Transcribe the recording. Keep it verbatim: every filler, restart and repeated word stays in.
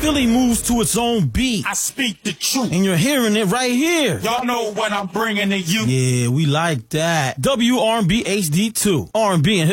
Philly moves to its own beat. I speak the truth. And you're hearing it right here. Y'all know what I'm bringing to you. Yeah, we like that. W R and B H D two. R and B and